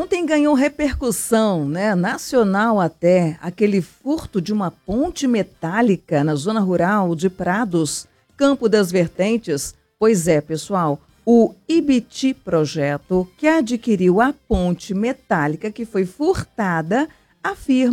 ontem ganhou repercussão, né, nacional até, aquele furto de uma ponte metálica na zona rural de Prados, Campo das Vertentes. Pois é, pessoal, o Ibiti Projeto, que adquiriu a ponte metálica que foi furtada, afirma